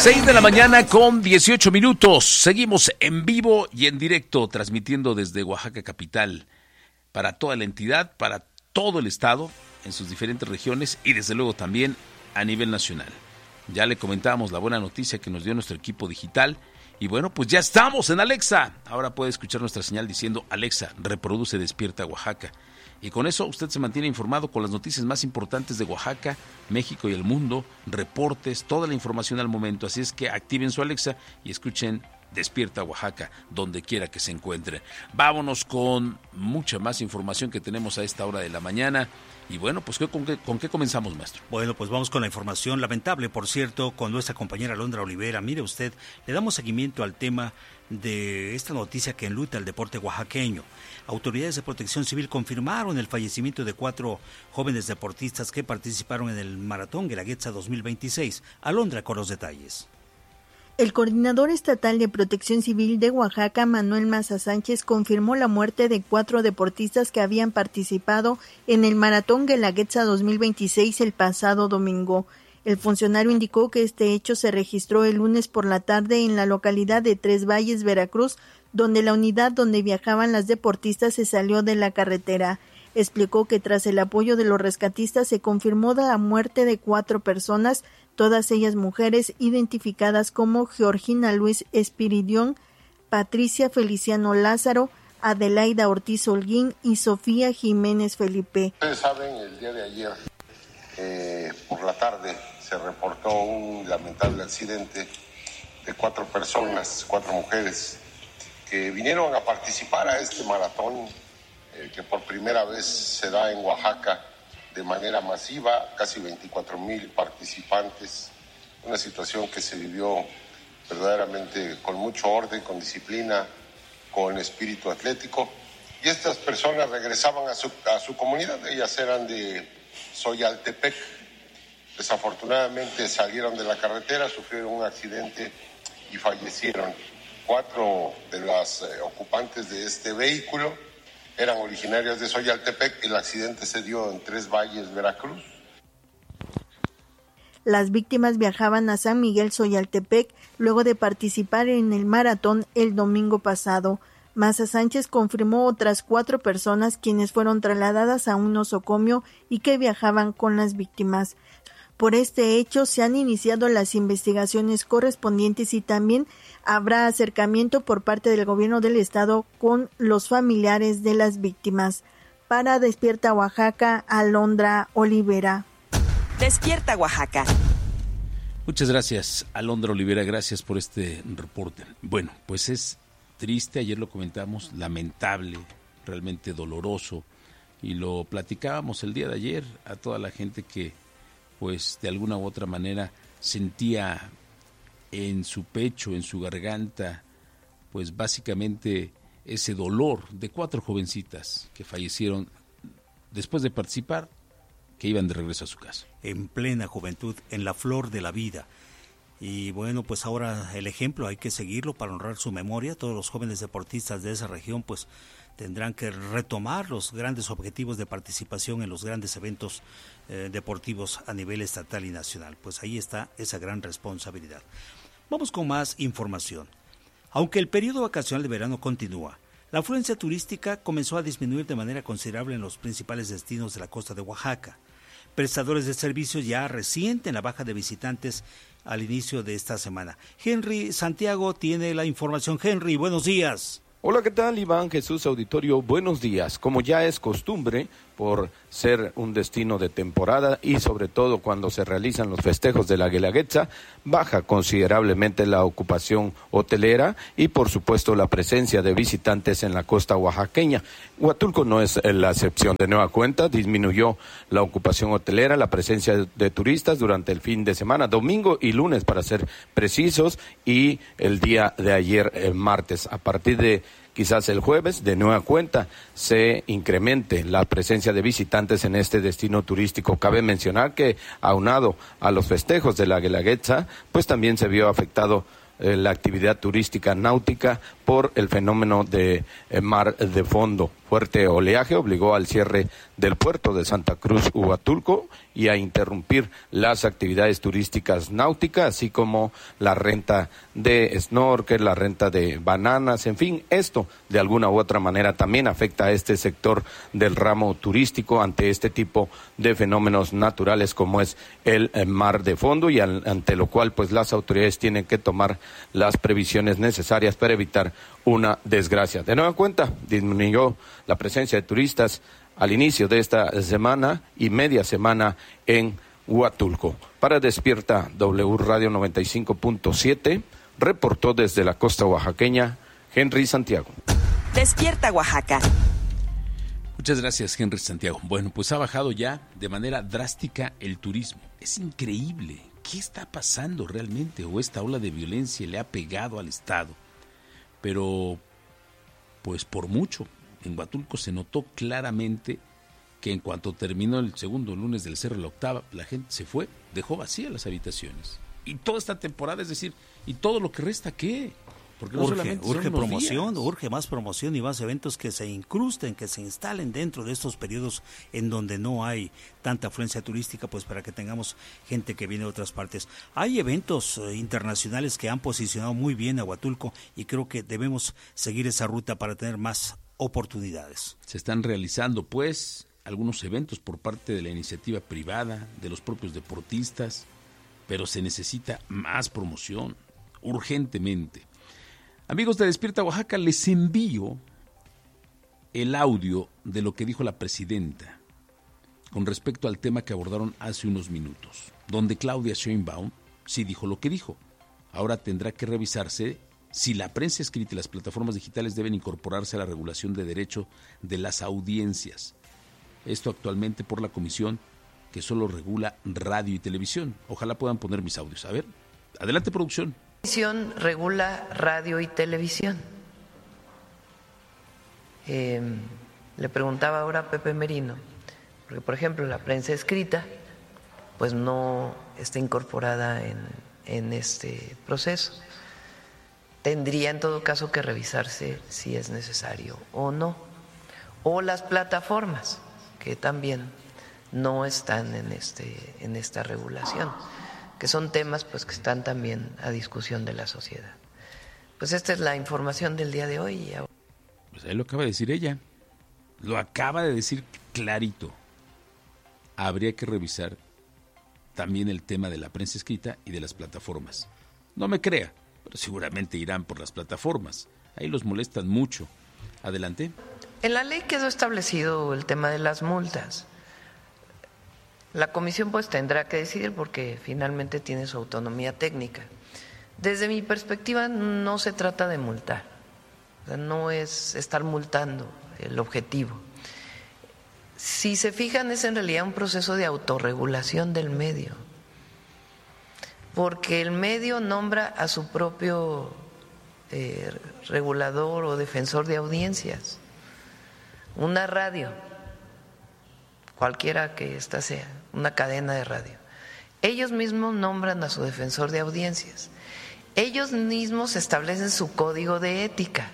6:18 a.m. Seguimos en vivo y en directo, transmitiendo desde Oaxaca capital para toda la entidad, para todo el estado, en sus diferentes regiones y desde luego también a nivel nacional. Ya le comentábamos la buena noticia que nos dio nuestro equipo digital y bueno, pues ya estamos en Alexa. Ahora puede escuchar nuestra señal diciendo: Alexa, reproduce Despierta Oaxaca. Y con eso usted se mantiene informado con las noticias más importantes de Oaxaca, México y el mundo, reportes, toda la información al momento. Así es que activen su Alexa y escuchen Despierta Oaxaca, donde quiera que se encuentre. Vámonos con mucha más información que tenemos a esta hora de la mañana. Y bueno, pues ¿con qué comenzamos, maestro? Bueno, pues vamos con la información lamentable, por cierto, con nuestra compañera Alondra Olivera. Mire usted, le damos seguimiento al tema de esta noticia que enluta el deporte oaxaqueño. Autoridades de Protección Civil confirmaron el fallecimiento de 4 jóvenes deportistas que participaron en el Maratón Guelaguetza 2026. Alondra con los detalles. El coordinador estatal de Protección Civil de Oaxaca, Manuel Maza Sánchez, confirmó la muerte de 4 deportistas que habían participado en el Maratón Guelaguetza 2026 el pasado domingo. El funcionario indicó que este hecho se registró el lunes por la tarde en la localidad de Tres Valles, Veracruz, donde la unidad donde viajaban las deportistas se salió de la carretera. Explicó que tras el apoyo de los rescatistas se confirmó la muerte de 4 personas, todas ellas mujeres identificadas como Georgina Luis Espiridión, Patricia Feliciano Lázaro, Adelaida Ortiz Holguín y Sofía Jiménez Felipe. Ustedes saben, el día de ayer, por la tarde, se reportó un lamentable accidente de 4 personas, 4 mujeres, que vinieron a participar a este maratón que por primera vez se da en Oaxaca de manera masiva, casi 24,000 participantes, una situación que se vivió verdaderamente con mucho orden, con disciplina, con espíritu atlético, y estas personas regresaban a su comunidad. Ellas eran de Xoyaltepec. Desafortunadamente salieron de la carretera, sufrieron un accidente y fallecieron. 4 de las ocupantes de este vehículo eran originarias de Xoyaltepec. El accidente se dio en Tres Valles, Veracruz. Las víctimas viajaban a San Miguel Xoyaltepec luego de participar en el maratón el domingo pasado. Maza Sánchez confirmó otras 4 personas quienes fueron trasladadas a un nosocomio y que viajaban con las víctimas. Por este hecho se han iniciado las investigaciones correspondientes y también habrá acercamiento por parte del gobierno del estado con los familiares de las víctimas. Para Despierta Oaxaca, Alondra Olivera. Despierta Oaxaca. Muchas gracias, Alondra Olivera, gracias por este reporte. Bueno, pues es triste, ayer lo comentamos, lamentable, realmente doloroso, y lo platicábamos el día de ayer a toda la gente que pues de alguna u otra manera sentía en su pecho, en su garganta, pues básicamente ese dolor de 4 jovencitas que fallecieron después de participar, que iban de regreso a su casa. En plena juventud, en la flor de la vida. Y bueno, pues ahora el ejemplo hay que seguirlo para honrar su memoria. Todos los jóvenes deportistas de esa región pues tendrán que retomar los grandes objetivos de participación en los grandes eventos deportivos a nivel estatal y nacional. Pues ahí está esa gran responsabilidad. Vamos con más información. Aunque el periodo vacacional de verano continúa, la afluencia turística comenzó a disminuir de manera considerable en los principales destinos de la costa de Oaxaca. Prestadores de servicios ya resienten la baja de visitantes al inicio de esta semana. Henry Santiago tiene la información. Henry, buenos días. Hola, ¿qué tal, Iván, Jesús, auditorio? Buenos días. Como ya es costumbre, por ser un destino de temporada y sobre todo cuando se realizan los festejos de la Guelaguetza, baja considerablemente la ocupación hotelera y por supuesto la presencia de visitantes en la costa oaxaqueña. Huatulco no es la excepción. De nueva cuenta, disminuyó la ocupación hotelera, la presencia de turistas durante el fin de semana, domingo y lunes para ser precisos, y el día de ayer, el martes. A partir de quizás el jueves, de nueva cuenta, se incremente la presencia de visitantes en este destino turístico. Cabe mencionar que, aunado a los festejos de la Guelaguetza, pues también se vio afectado la actividad turística náutica por el fenómeno de mar de fondo. fuerte oleaje obligó al cierre del puerto de Santa Cruz Huatulco y a interrumpir las actividades turísticas náuticas, así como la renta de snorkel, la renta de bananas, en fin, esto de alguna u otra manera también afecta a este sector del ramo turístico ante este tipo de fenómenos naturales como es el mar de fondo y ante lo cual pues las autoridades tienen que tomar las previsiones necesarias para evitar una desgracia. De nueva cuenta, disminuyó la presencia de turistas al inicio de esta semana y media semana en Huatulco. Para Despierta W Radio 95.7, reportó desde la costa oaxaqueña Henry Santiago. Despierta Oaxaca. Muchas gracias, Henry Santiago. Bueno, pues ha bajado ya de manera drástica el turismo. Es increíble. ¿Qué está pasando realmente? ¿O esta ola de violencia le ha pegado al Estado? Pero, pues por mucho. En Huatulco se notó claramente que en cuanto terminó el segundo lunes del Cerro de la Octava, la gente se fue, dejó vacías las habitaciones. Y toda esta temporada, es decir, ¿y todo lo que resta qué? Porque no urge promoción, urge más promoción y más eventos que se incrusten, que se instalen dentro de estos periodos en donde no hay tanta afluencia turística, pues para que tengamos gente que viene de otras partes. Hay eventos internacionales que han posicionado muy bien a Huatulco y creo que debemos seguir esa ruta para tener más oportunidades. Se están realizando, pues, algunos eventos por parte de la iniciativa privada, de los propios deportistas, pero se necesita más promoción, urgentemente. Amigos de Despierta Oaxaca, les envío el audio de lo que dijo la presidenta con respecto al tema que abordaron hace unos minutos, donde Claudia Sheinbaum sí dijo lo que dijo. Ahora tendrá que revisarse si la prensa escrita y las plataformas digitales deben incorporarse a la regulación de derecho de las audiencias. Esto actualmente por la comisión que solo regula radio y televisión. Ojalá puedan poner mis audios. A ver, adelante, producción. La comisión regula radio y televisión. Le preguntaba ahora a Pepe Merino, porque por ejemplo la prensa escrita pues no está incorporada en este proceso. Tendría en todo caso que revisarse si es necesario o no. O las plataformas, que también no están en esta regulación, que son temas pues que están también a discusión de la sociedad. Pues esta es la información del día de hoy. Pues ahí lo acaba de decir ella. Lo acaba de decir clarito. Habría que revisar también el tema de la prensa escrita y de las plataformas. No me crea, pero seguramente irán por las plataformas. Ahí los molestan mucho. Adelante. En la ley quedó establecido el tema de las multas. La comisión pues tendrá que decidir porque finalmente tiene su autonomía técnica. Desde mi perspectiva no se trata de multar, o sea, no es estar multando el objetivo. Si se fijan es en realidad un proceso de autorregulación del medio, porque el medio nombra a su propio regulador o defensor de audiencias. Una radio, cualquiera que ésta sea, una cadena de radio, ellos mismos nombran a su defensor de audiencias, ellos mismos establecen su código de ética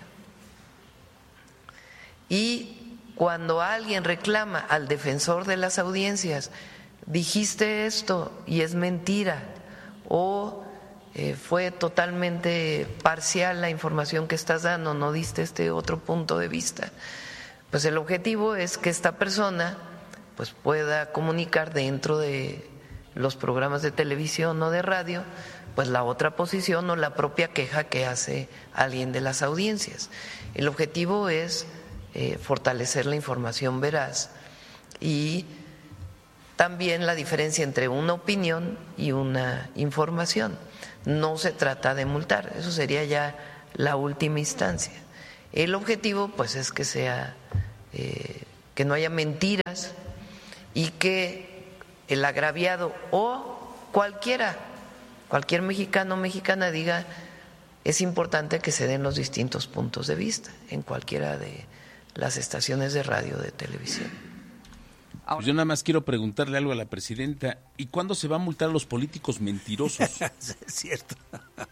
y cuando alguien reclama al defensor de las audiencias, dijiste esto y es mentira o fue totalmente parcial la información que estás dando, no diste este otro punto de vista, pues el objetivo es que esta persona pues pueda comunicar dentro de los programas de televisión o de radio pues la otra posición o la propia queja que hace alguien de las audiencias. El objetivo es fortalecer la información veraz y también la diferencia entre una opinión y una información. No se trata de multar, eso sería ya la última instancia. El objetivo pues es que sea que no haya mentiras y que el agraviado o cualquier mexicano o mexicana diga es importante que se den los distintos puntos de vista en cualquiera de las estaciones de radio o de televisión. Pues yo nada más quiero preguntarle algo a la presidenta. ¿Y cuándo se va a multar a los políticos mentirosos? Es cierto.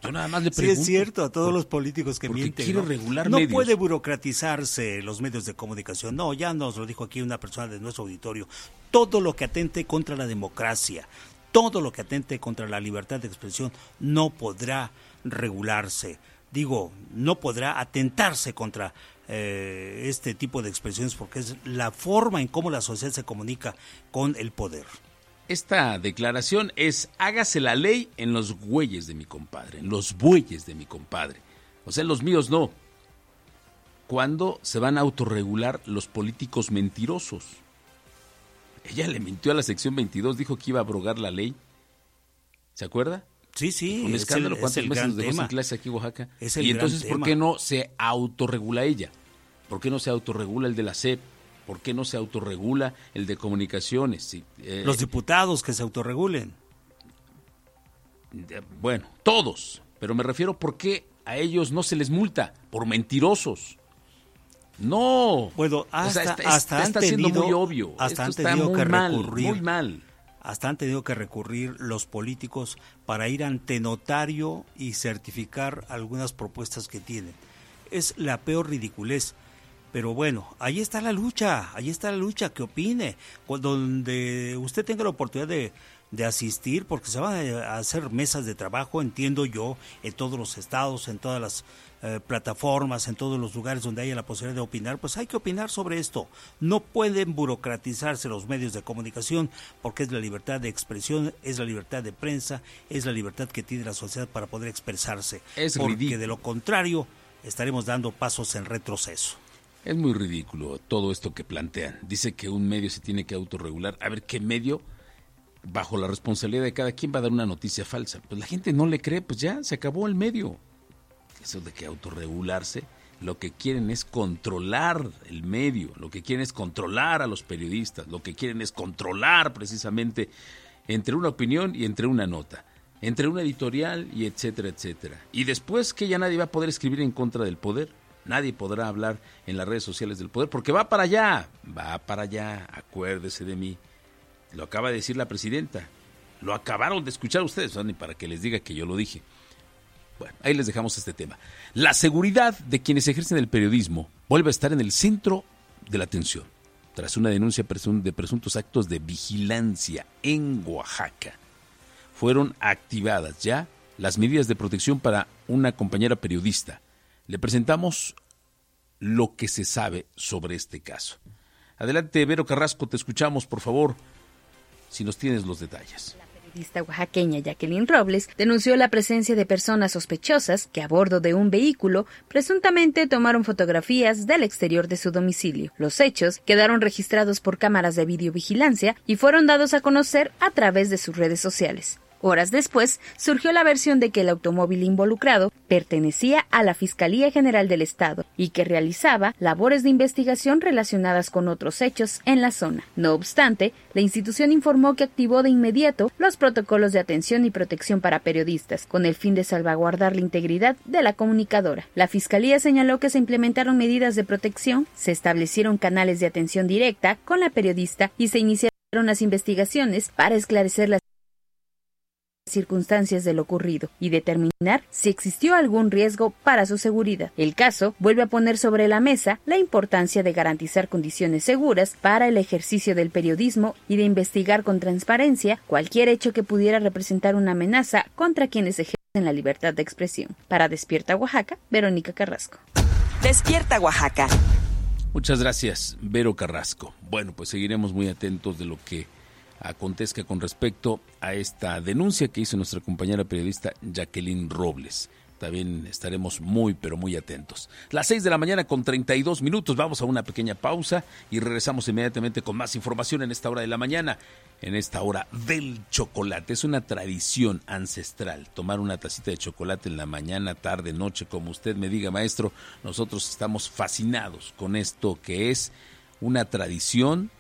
Yo nada más le pregunto. Sí, es cierto, a todos los políticos que mienten. Quiere regular no medios. puede burocratizarse los medios de comunicación. No, ya nos lo dijo aquí una persona de nuestro auditorio. Todo lo que atente contra la democracia, todo lo que atente contra la libertad de expresión no podrá regularse. Digo, no podrá atentarse contra este tipo de expresiones porque es la forma en cómo la sociedad se comunica con el poder. Esta declaración es: hágase la ley en los bueyes de mi compadre, en los bueyes de mi compadre. O sea, en los míos no. ¿Cuándo se van a autorregular los políticos mentirosos? Ella le mintió a la sección 22, dijo que iba a abrogar la ley. ¿Se acuerda? Sí, sí. Un escándalo. ¿Cuántos meses nos dejó sin clase aquí en Oaxaca? Y entonces, ¿por qué no se autorregula ella? ¿Por qué no se autorregula el de la SEP? ¿Por qué no se autorregula el de comunicaciones? Sí, los diputados que se autorregulen. Bueno, todos. Pero me refiero, ¿por qué a ellos no se les multa? Por mentirosos. No. Bueno, hasta está siendo muy obvio. Hasta Esto han tenido que recurrir. Muy mal. Hasta han tenido que recurrir los políticos para ir ante notario y certificar algunas propuestas que tienen. Es la peor ridiculez. Pero bueno, ahí está la lucha, que opine, donde usted tenga la oportunidad de asistir, porque se van a hacer mesas de trabajo, entiendo yo, en todos los estados, en todas las plataformas, en todos los lugares donde haya la posibilidad de opinar, pues hay que opinar sobre esto. No pueden burocratizarse los medios de comunicación, porque es la libertad de expresión, es la libertad de prensa, es la libertad que tiene la sociedad para poder expresarse. Porque de lo contrario, estaremos dando pasos en retroceso. Es muy ridículo todo esto que plantean. Dice que un medio se tiene que autorregular. A ver, ¿qué medio, bajo la responsabilidad de cada quien, va a dar una noticia falsa? Pues la gente no le cree, pues ya, se acabó el medio. Eso de que autorregularse, lo que quieren es controlar el medio, lo que quieren es controlar a los periodistas, lo que quieren es controlar precisamente entre una opinión y entre una nota, entre una editorial y etcétera, etcétera. Y después que ya nadie va a poder escribir en contra del poder. Nadie podrá hablar en las redes sociales del poder porque va para allá, acuérdese de mí. Lo acaba de decir la presidenta, lo acabaron de escuchar ustedes, ni para que les diga que yo lo dije. Bueno, ahí les dejamos este tema. La seguridad de quienes ejercen el periodismo vuelve a estar en el centro de la atención, tras una denuncia de presuntos actos de vigilancia en Oaxaca. Fueron activadas ya las medidas de protección para una compañera periodista. Le presentamos lo que se sabe sobre este caso. Adelante, Vero Carrasco, te escuchamos, por favor, si nos tienes los detalles. La periodista oaxaqueña Jacqueline Robles denunció la presencia de personas sospechosas que a bordo de un vehículo presuntamente tomaron fotografías del exterior de su domicilio. Los hechos quedaron registrados por cámaras de videovigilancia y fueron dados a conocer a través de sus redes sociales. Horas después, surgió la versión de que el automóvil involucrado pertenecía a la Fiscalía General del Estado y que realizaba labores de investigación relacionadas con otros hechos en la zona. No obstante, la institución informó que activó de inmediato los protocolos de atención y protección para periodistas, con el fin de salvaguardar la integridad de la comunicadora. La Fiscalía señaló que se implementaron medidas de protección, se establecieron canales de atención directa con la periodista y se iniciaron las investigaciones para esclarecer las circunstancias de lo ocurrido y determinar si existió algún riesgo para su seguridad. El caso vuelve a poner sobre la mesa la importancia de garantizar condiciones seguras para el ejercicio del periodismo y de investigar con transparencia cualquier hecho que pudiera representar una amenaza contra quienes ejercen la libertad de expresión. Para Despierta Oaxaca, Verónica Carrasco. Despierta Oaxaca. Muchas gracias, Vero Carrasco. Bueno, pues seguiremos muy atentos de lo que acontezca con respecto a esta denuncia que hizo nuestra compañera periodista Jacqueline Robles. También estaremos muy, pero muy atentos. Las 6 de la mañana con 32 minutos. Vamos a una pequeña pausa y regresamos inmediatamente con más información en esta hora de la mañana, en esta hora del chocolate. Es una tradición ancestral tomar una tacita de chocolate en la mañana, tarde, noche, como usted me diga, maestro. Nosotros estamos fascinados con esto que es una tradición